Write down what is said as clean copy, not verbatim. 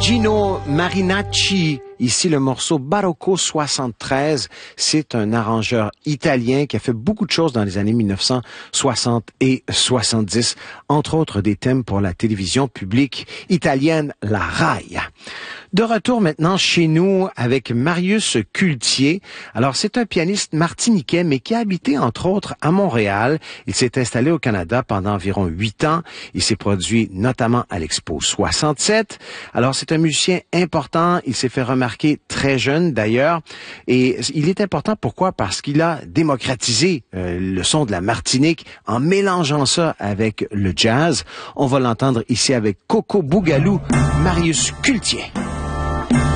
Gino Marinacci, ici le morceau Barocco 73. C'est un arrangeur italien qui a fait beaucoup de choses dans les années 1960 et 70, entre autres des thèmes pour la télévision publique italienne, la Rai. De retour maintenant chez nous avec Marius Cultier. Alors, c'est un pianiste martiniquais, mais qui a habité, entre autres, à Montréal. Il s'est installé au Canada pendant environ 8 ans. Il s'est produit notamment à l'Expo 67. Alors, c'est un musicien important. Il s'est fait remarquer très jeune, d'ailleurs. Et il est important, pourquoi? Parce qu'il a démocratisé le son de la Martinique en mélangeant ça avec le jazz. On va l'entendre ici avec Coco Bougalou, Marius Cultier.